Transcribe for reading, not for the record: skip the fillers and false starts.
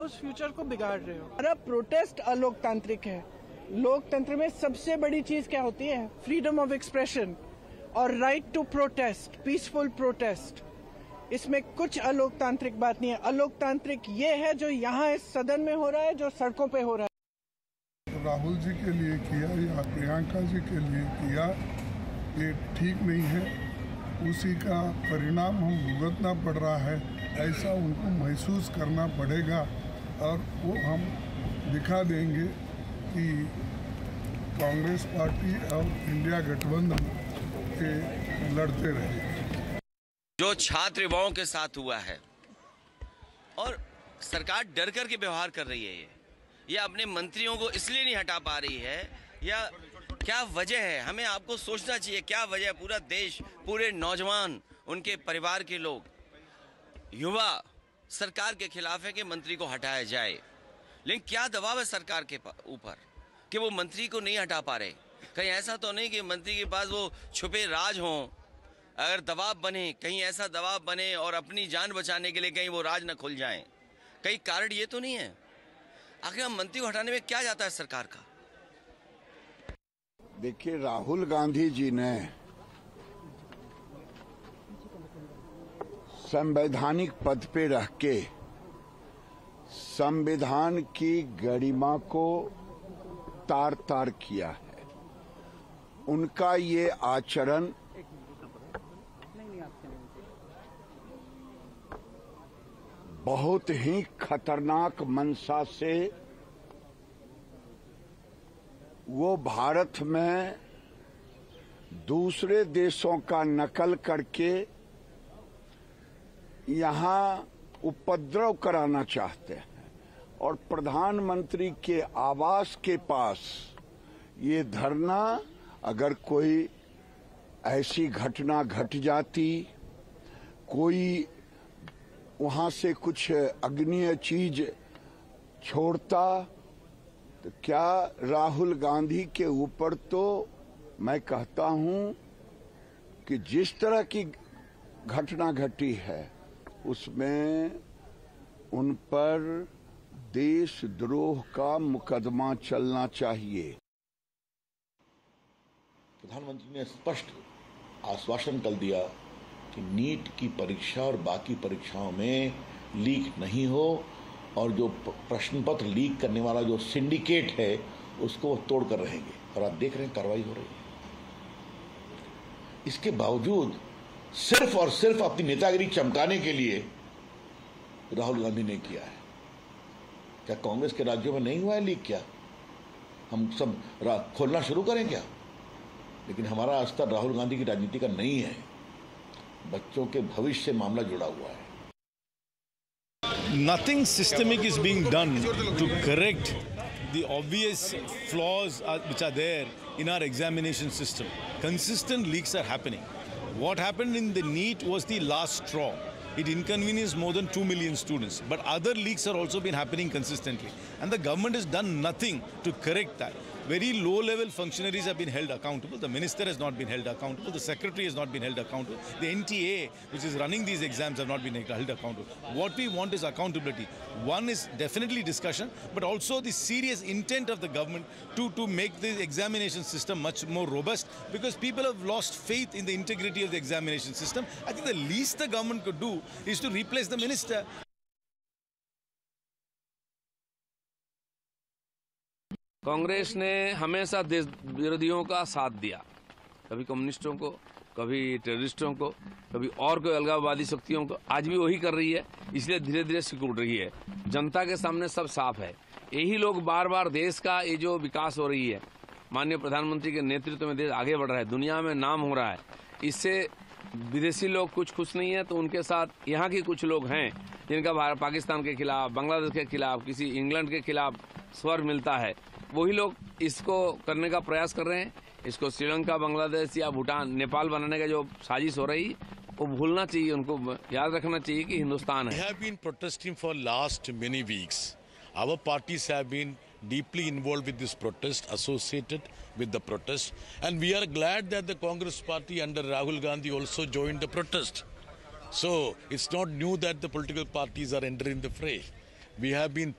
उस फ्यूचर को बिगाड़ रहे हो। हमारा प्रोटेस्ट अलोकतांत्रिक है। लोकतंत्र में सबसे बड़ी चीज क्या होती है? फ्रीडम ऑफ एक्सप्रेशन और right to protest, peaceful protest. इसमें कुछ अलोकतांत्रिक बात नहीं है। अलोकतांत्रिक ये है जो यहाँ इस सदन में हो रहा है, जो सड़कों पे हो रहा है। राहुल जी के लिए किया या प्रियंका जी के लिए किया, ये ठीक नहीं है। उसी का परिणाम हम भुगतना पड़ रहा है, ऐसा उनको महसूस करना पड़ेगा और वो हम दिखा देंगे कि कांग्रेस पार्टी और इंडिया गठबंधन के लड़ते रहे। जो छात्र युवाओं के साथ हुआ है और सरकार डर कर के व्यवहार कर रही है, ये अपने मंत्रियों को इसलिए नहीं हटा पा रही है, या क्या वजह है? हमें आपको सोचना चाहिए क्या वजह है। पूरा देश, पूरे नौजवान, उनके परिवार के लोग, युवा सरकार के खिलाफ है कि मंत्री को हटाया जाए। लेकिन क्या दबाव है सरकार के ऊपर कि वो मंत्री को नहीं हटा पा रहे? कहीं ऐसा तो नहीं कि मंत्री के पास वो छुपे राज हों? अगर दबाव बने, कहीं ऐसा दबाव बने और अपनी जान बचाने के लिए कहीं वो राज न खुल जाएं, कहीं कारण ये तो नहीं है? आखिर हम मंत्री को हटाने में क्या जाता है सरकार का? देखिए, राहुल गांधी जी ने संवैधानिक पद पे रह के संविधान की गरिमा को तार तार किया है। उनका ये आचरण बहुत ही खतरनाक मंशा से वो भारत में दूसरे देशों का नकल करके यहाँ उपद्रव कराना चाहते हैं और प्रधानमंत्री के आवास के पास ये धरना, अगर कोई ऐसी घटना घट जाती, कोई वहां से कुछ अग्निय चीज छोड़ता, तो क्या राहुल गांधी के ऊपर, तो मैं कहता हूं कि जिस तरह की घटना घटी है उसमें उन पर देशद्रोह का मुकदमा चलना चाहिए। प्रधानमंत्री ने स्पष्ट आश्वासन कर दिया कि नीट की परीक्षा और बाकी परीक्षाओं में लीक नहीं हो, और जो प्रश्न पत्र लीक करने वाला जो सिंडिकेट है उसको वो तोड़ कर रहेंगे। और आप देख रहे हैं कार्रवाई हो रही है। इसके बावजूद सिर्फ और सिर्फ अपनी नेतागिरी चमकाने के लिए राहुल गांधी ने किया है। क्या कांग्रेस के राज्यों में नहीं हुआ है लीक? क्या हम सब खोलना शुरू करें क्या? लेकिन हमारा स्तर राहुल गांधी की राजनीति का नहीं है। बच्चों के भविष्य से मामला जुड़ा हुआ है। Nothing systemic is being done to correct the obvious flaws which are there in our examination system. Consistent leaks are happening. What happened in the NEET was the last straw. It inconvenienced more than 2 million students. But other leaks are also been happening consistently. And the government has done nothing to correct that. Very low-level functionaries have been held accountable. The minister has not been held accountable. The secretary has not been held accountable. The NTA, which is running these exams, have not been held accountable. What we want is accountability. One is definitely discussion, but also the serious intent of the government to make the examination system much more robust, because people have lost faith in the integrity of the examination system. I think the least the government could do is to replace the minister. Congress ने हमेशा देश विरोधियों का साथ दिया, कभी कम्युनिस्टों को, कभी टेररिस्टों को, कभी और कोई अलगाववादी शक्तियों को। आज भी वही कर रही है, इसलिए धीरे धीरे सिकुड़ रही है। जनता के सामने सब साफ है। यही लोग बार बार देश का ये जो विकास हो रही है, माननीय प्रधानमंत्री के नेतृत्व में देश आगे बढ़ रहा है, दुनिया में नाम हो रहा है, इससे विदेशी लोग कुछ खुश नहीं है, तो उनके साथ यहाँ के कुछ लोग हैं जिनका पाकिस्तान के खिलाफ, बांग्लादेश के खिलाफ, किसी इंग्लैंड के खिलाफ स्वर मिलता है, वही लोग इसको करने का प्रयास कर रहे हैं। इसको श्रीलंका, बांग्लादेश या भूटान, नेपाल बनाने का जो साजिश हो रही, वो भूलना चाहिए, उनको याद रखना चाहिए कि हिंदुस्तान है। We have been protesting for last many weeks. Our parties have been deeply involved with this protest, associated with the protest, and we are glad that the Congress party under Rahul Gandhi also joined the protest. So it's not new that the political parties are entering the fray. We have been